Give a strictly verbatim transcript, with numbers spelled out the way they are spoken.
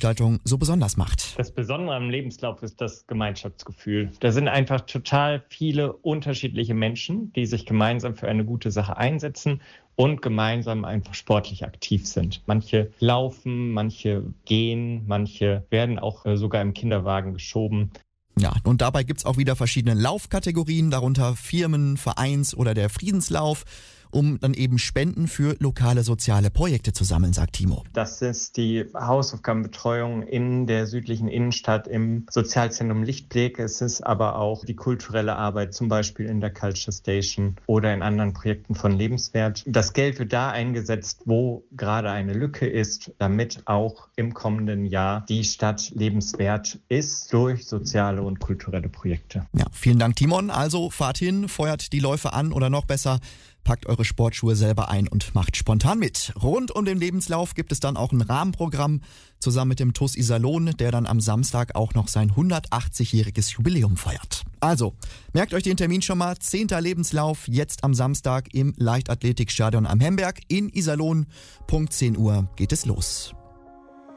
Veranstaltung so besonders macht. Das Besondere am Lebenslauf ist das Gemeinschaftsgefühl. Da sind einfach total viele unterschiedliche Menschen, die sich gemeinsam für eine gute Sache einsetzen und gemeinsam einfach sportlich aktiv sind. Manche laufen, manche gehen, manche werden auch äh, sogar im Kinderwagen geschoben. Ja, und dabei gibt's auch wieder verschiedene Laufkategorien, darunter Firmen, Vereins- oder der Friedenslauf, um dann eben Spenden für lokale soziale Projekte zu sammeln, sagt Timo. Das ist die Hausaufgabenbetreuung in der südlichen Innenstadt im Sozialzentrum Lichtblick. Es ist aber auch die kulturelle Arbeit, zum Beispiel in der Culture Station oder in anderen Projekten von Lebenswert. Das Geld wird da eingesetzt, wo gerade eine Lücke ist, damit auch im kommenden Jahr die Stadt lebenswert ist durch soziale und kulturelle Projekte. Ja, vielen Dank, Timon. Also fahrt hin, feuert die Läufe an oder noch besser, packt eure Sportschuhe selber ein und macht spontan mit. Rund um den Lebenslauf gibt es dann auch ein Rahmenprogramm zusammen mit dem T U S Iserlohn, der dann am Samstag auch noch sein hundertachtzig-jähriges Jubiläum feiert. Also, merkt euch den Termin schon mal. zehnter Lebenslauf, jetzt am Samstag im Leichtathletikstadion am Hemberg in Iserlohn. Punkt zehn Uhr geht es los.